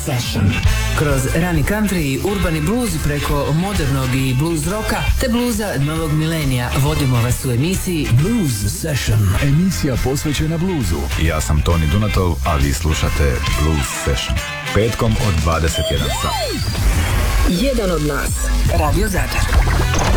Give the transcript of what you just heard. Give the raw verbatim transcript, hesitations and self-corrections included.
Session. Kroz rani country i urbani blues preko modernog i blues roka te bluza novog milenija vodimo vas u emisiji Blues Session. Emisija posvećena bluzu. Ja sam Toni Dunatov, a vi slušate Blues Session. Petkom od dvadeset jedan sat. Jedan od nas. Radio Zadar.